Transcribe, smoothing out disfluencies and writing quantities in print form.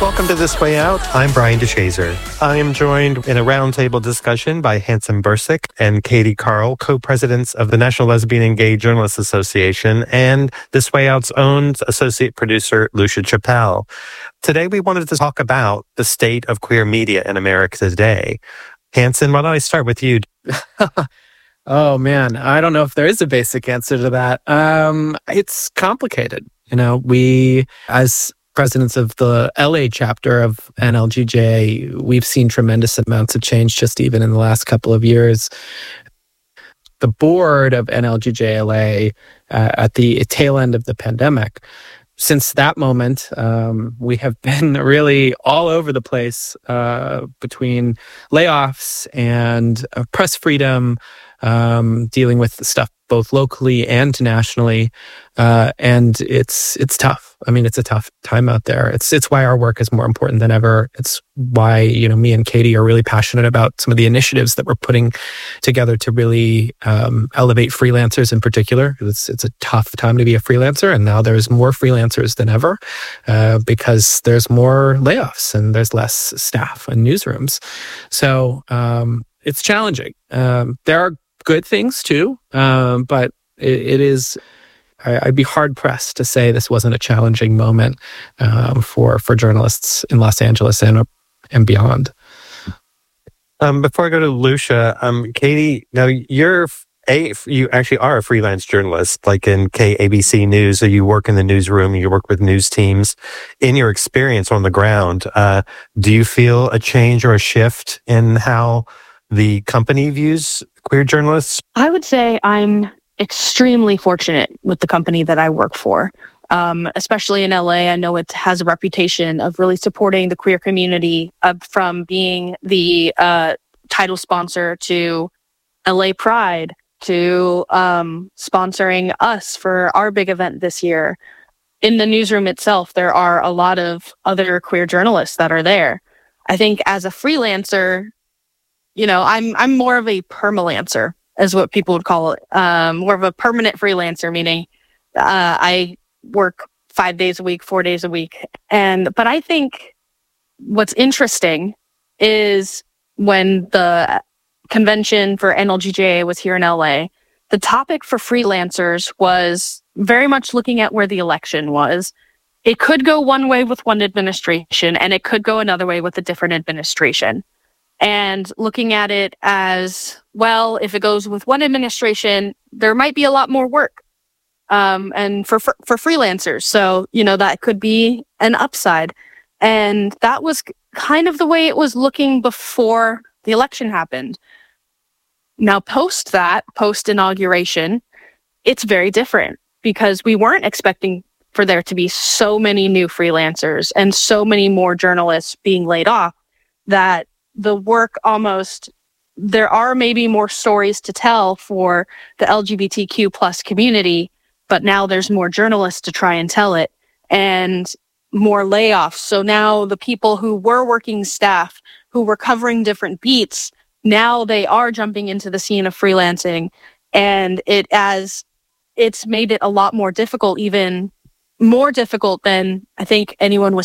Welcome to This Way Out. I'm Brian DeShazer. I am joined in a roundtable discussion by Hanson Bursick and Katie Carl, co-presidents of the National Lesbian and Gay Journalists Association, and This Way Out's own associate producer, Lucia Chappelle. Today, we wanted to talk about the state of queer media in America today. Hanson, why don't I start with you? Oh, man. I don't know if there is a basic answer to that. It's complicated. We, as presidents of the LA chapter of NLGJ, we've seen tremendous amounts of change just even in the last couple of years. The board of NLGJ LA at the tail end of the pandemic, since that moment, we have been really all over the place between layoffs and press freedom, dealing with the stuff both locally and nationally, and it's tough. I mean, it's a tough time out there. It's why our work is more important than ever. It's why me and Katie are really passionate about some of the initiatives that we're putting together to really elevate freelancers in particular. It's a tough time to be a freelancer, and now there's more freelancers than ever because there's more layoffs and there's less staff in newsrooms. So it's challenging. There are good things too, but it is. I'd be hard pressed to say this wasn't a challenging moment for journalists in Los Angeles and beyond. Before I go to Lucia, Katie, now you actually are a freelance journalist, like in KABC News. So you work in the newsroom, you work with news teams. In your experience on the ground, do you feel a change or a shift in how the company views queer journalists? I would say I'm extremely fortunate with the company that I work for, especially in LA. I know it has a reputation of really supporting the queer community, from being the title sponsor to LA Pride to sponsoring us for our big event this year. In the newsroom itself, there are a lot of other queer journalists that are there. I think as a freelancer, I'm more of a permalancer, is what people would call it. More of a permanent freelancer, meaning I work 5 days a week, 4 days a week. But I think what's interesting is when the convention for NLGJA was here in LA, the topic for freelancers was very much looking at where the election was. It could go one way with one administration, and it could go another way with a different administration. And looking at it as, well, if it goes with one administration, there might be a lot more work, and for freelancers. So, that could be an upside. And that was kind of the way it was looking before the election happened. Now, post inauguration, it's very different because we weren't expecting for there to be so many new freelancers and so many more journalists being laid off that the work there are maybe more stories to tell for the LGBTQ plus community, but now there's more journalists to try and tell it and more layoffs. So now the people who were working staff, who were covering different beats, now they are jumping into the scene of freelancing, and it's made it a lot more difficult, even more difficult than I think anyone was